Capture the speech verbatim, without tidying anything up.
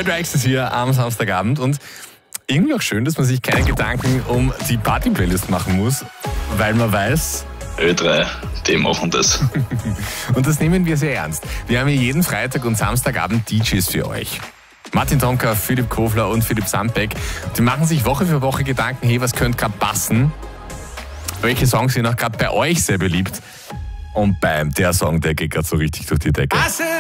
Trax ist hier am Samstagabend und irgendwie auch schön, dass man sich keine Gedanken um die Party-Playlist machen muss, weil man weiß... Ö drei, die machen das. Und das nehmen wir sehr ernst. Wir haben hier jeden Freitag und Samstagabend D Js für euch. Martin Tonka, Philipp Kofler und Philipp Sandbeck. Die machen sich Woche für Woche Gedanken, hey, was könnte gerade passen? Welche Songs sind auch gerade bei euch sehr beliebt? Und beim der Song, der geht gerade so richtig durch die Decke.